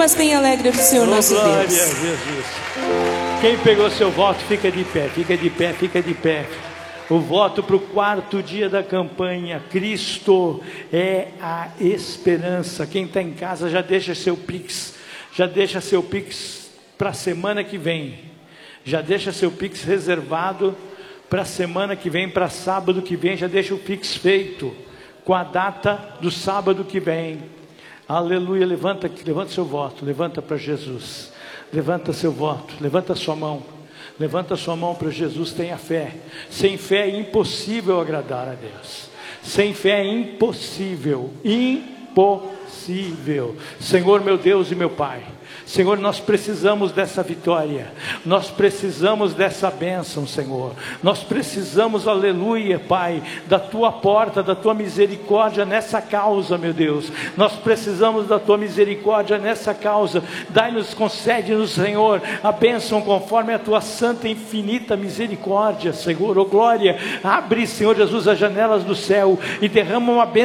mas bem alegre do Senhor nosso Deus. Glória a Jesus. Quem pegou seu voto, fica de pé, fica de pé, fica de pé. O voto para o 4º dia da campanha. Cristo é a esperança. Quem está em casa já deixa seu Pix. Já deixa seu Pix para a semana que vem. Já deixa seu Pix reservado para a semana que vem, para sábado que vem. Já deixa o Pix feito com a data do sábado que vem. Aleluia. Levanta seu voto. Levanta para Jesus. Levanta seu voto. Levanta sua mão. Levanta sua mão para Jesus, tenha fé. Sem fé é impossível agradar a Deus. Sem fé é impossível. Impossível. Senhor meu Deus e meu Pai, Senhor, nós precisamos dessa vitória, nós precisamos dessa bênção, Senhor, nós precisamos, aleluia, Pai, da Tua porta, da Tua misericórdia nessa causa, meu Deus, nós precisamos da Tua misericórdia nessa causa. Dai-nos, concede-nos, Senhor, a bênção conforme a Tua santa e infinita misericórdia, Senhor, oh glória. Abre, Senhor Jesus, as janelas do céu e derrama uma bênção